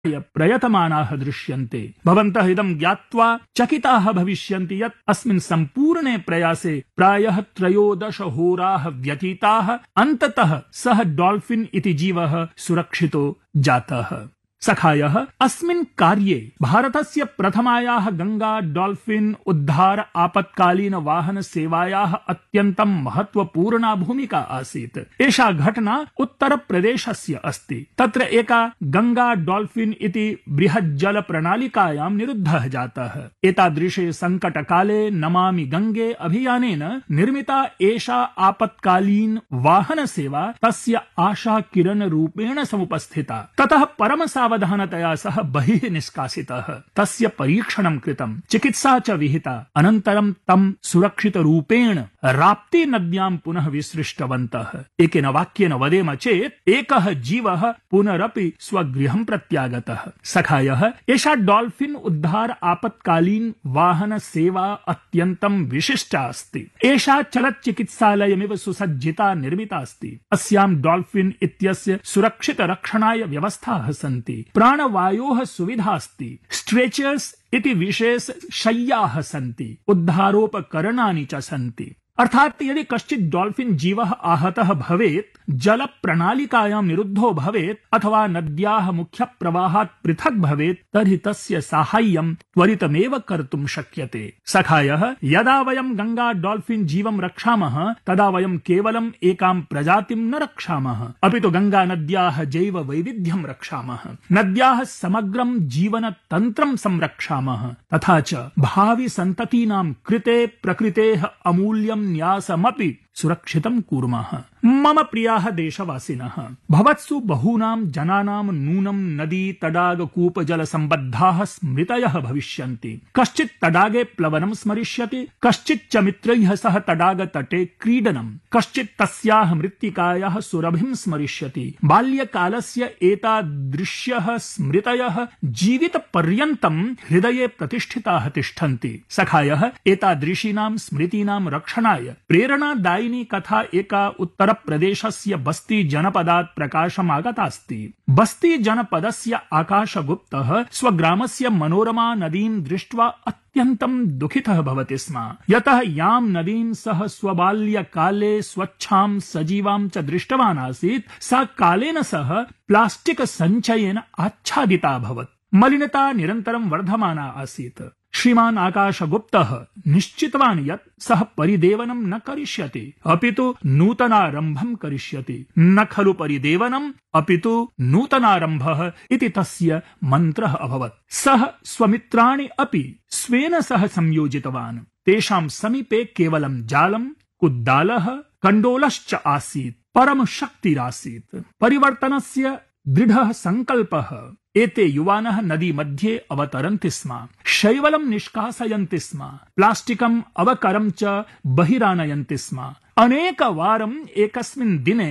प्रयतमानाः दृश्यन्ते। भवन्तः इदं ज्ञात्वा चकिताः भविष्यन्ति यत् अस्मिन् सम्पूर्णे प्रयासे प्रायः 13 होराः व्यतीताः। अन्ततः सः डॉल्फिन् इति जीवः सुरक्षितो जातः। सखायः अस्मिन् कार्ये भारतस्य प्रथमायाः गंगा डॉल्फिन् उद्धार आपत्कालीन वाहन सेवायाः अत्यन्तं महत्वपूर्णा भूमिका आसीत्। एषा घटना उत्तर प्रदेशस्य अस्ति। तत्र एका गंगा डॉल्फिन् इति बृहत् जल प्रणालिकायां निरुद्धः जातः। एतादृशे संकटकाले नमामि गंगे अभियानेन निर्मिता एषा आपत्कालीन वाहन सेवा तस्य आशा किरण रूपेण समुपस्थिता। ततः परम सावधानतया सह बहिः निष्कासितः। तस्य परीक्षणं कृतं, चिकित्सा च विहिता। अनन्तरं तं सुरक्षित रूपेण राप्ती नद्यां पुनः विसृष्टवन्तः। एकेन वाक्येन वदेम चेत् एकः जीवः पुनरपि स्वगृहं प्रत्यागतः। सखायः एषा डॉल्फिन् उद्धार आपत्कालीन वाहन सेवा अत्यन्तं विशिष्टा अस्ति। एषा चलच्चिकित्सालयमिव सुसज्जिता निर्मिता अस्ति। अस्यां डॉल्फिन् इत्यस्य सुरक्षित रक्षणाय व्यवस्थाः सन्ति। प्राणवायोः सुविधा अस्ति। स्ट्रेचर्स इति विशेष शय्याः सन्ति। उद्धारोपकरणानि च सन्ति। अर्थात यदि कश्चित् डॉल्फिन् जीवः आहतः भवेत्, जल प्रणालिकायां निरुद्धो भवेत् अथवा नद्याः मुख्य प्रवाहात् पृथक् भवेत्, तर्हि तस्य साहाय्यं त्वरितमेव कर्तुं शक्यते। सखायः यदा वयं गंगा डॉल्फिन् जीवं रक्षामः तदा वयं केवलम् एकां प्रजातिं न रक्षामः, अपि तु गंगा नद्याः जैव वैविध्यं रक्षामः। नद्याः समग्रं जीवन तन्त्रं संरक्षामः, तथा च भावि सन्ततीनां कृते प्रकृतेः अमूल्यं न्यासमपि सुरक्षितं कुर्मः। मम प्रियाः देशवासिनः, भवत्सु बहूनां जनानां नूनं नदी तडाग कूप जल सम्बद्धाः स्मृतयः भविष्यन्ति। कश्चित् तडागे प्लवनं स्मरिष्यति, कश्चित् च मित्रैः सह तडाग तटे क्रीडनं, कश्चित् तस्याः मृत्तिकायाः सुरभिं स्मरिष्यति। बाल्यकालस्य एतादृश्यः स्मृतयः जीवितपर्यन्तं हृदये प्रतिष्ठिताः तिष्ठन्ति। सखायः एतादृशीनां स्मृतीनां रक्षणाय प्रेरणादायिनी कथा एका उत्तर प्रदेशस्य बस्ती जनपदात् प्रकाशमागतास्ति। बस्ती जनपदस्य आकाशगुप्तः स्वग्रामस्य मनोरमा नदीं दृष्ट्वा अत्यन्तं दुःखितः भवति स्म। यतः यां नदीं सः स्वबाल्यकाले स्वच्छां सजीवां च दृष्टवान् आसीत्, सा कालेन सह प्लास्टिक सञ्चयेन आच्छादिता अभवत्। मलिनता निरन्तरं वर्धमाना आसीत्। श्रीमान् आकाशगुप्तः निश्चितवान् यत् सः परिदेवनं न करिष्यति, अपि तु नूतनारम्भं करिष्यति। न खलु परिदेवनम्, अपि तु नूतनारम्भः इति तस्य मन्त्रः अभवत्। सः स्वमित्राणि अपि स्वेन सह संयोजितवान्। तेषां समीपे केवलं जालं, कुद्दालः, कण्डोलश्च आसीत्। परम शक्तिरासीत्। परिवर्तनस्य दृढः संकल्पः। एते युवानः नदी मध्ये अवतरन्ति स्म, शैवलं निष्कासयन्ति स्म, प्लास्टिकम् अवकरं च बहिरानयन्ति स्म। अनेकवारम् एकस्मिन् दिने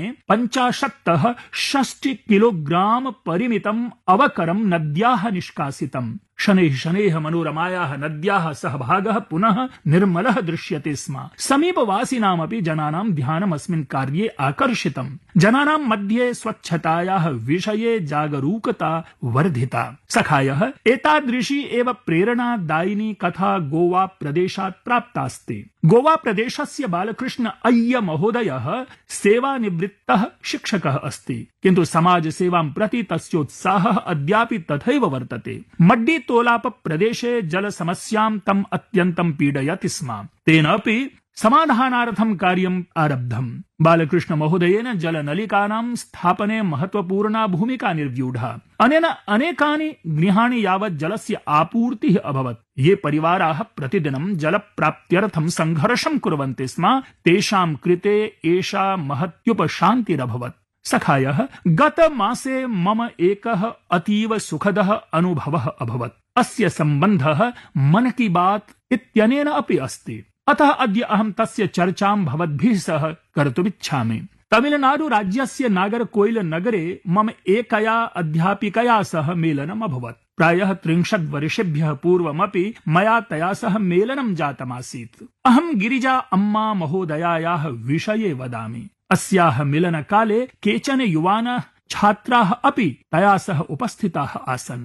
50-60 किलोग्राम परिमितम् अवकरं नद्याः निष्कासितम्। शनैः शनैः मनोरमायाः नद्याः सहभागः पुनः निर्मलः दृश्यते स्म। समीपवासिनामपि जनानां ध्यानम् अस्मिन् कार्ये आकर्षितम्। जनानां मध्ये स्वच्छतायाः विषये जागरूकता वर्धिता। सखायः एतादृशी एव प्रेरणादायिनी कथा गोवा प्रदेशात् प्राप्तास्ति। गोवा प्रदेशस्य बालकृष्ण अय्य महोदयः सेवानिवृत्तः शिक्षकः अस्ति, किन्तु समाज सेवां प्रति तस्योत्साहः अद्यापि तथैव वर्तते। मड्डी तोलाप प्रदेशे जल समस्यां तम् अत्यन्तं पीडयति स्म। तेन अपि समाधानार्थं कार्यम् आरब्धम्। बालकृष्ण महोदयेन जलनलिकानां स्थापने महत्वपूर्णा भूमिका निर्व्यूढा। अनेन अनेकानि गृहाणि यावत् जलस्य आपूर्तिः अभवत्। ये परिवाराः प्रतिदिनं जलप्राप्त्यर्थं संघर्षं कुर्वन्ति स्म, तेषां कृते एषा महत्युपशान्तिरभवत्। सखायः गतमासे मम एकः अतीव सुखदः अनुभवः अभवत्। अस्य सम्बन्धः मन की बात इत्यनेन अपि अस्ति। अतः अद्य अहं तस्य चर्चां भवद्भिः सह कर्तुमिच्छामि। तमिलनाडु राज्यस्य नागरकोइल नगरे मम एकया अध्यापिकया सह मेलनम् अभवत्। प्रायः 30 वर्षेभ्यः पूर्वमपि मया तया सह मेलनं जातमासीत्। अहं गिरिजा अम्मा महोदयायाः विषये वदामि। अस्याः मिलनकाले केचन युवानः छात्राः अपि तया सह उपस्थिताः आसन्।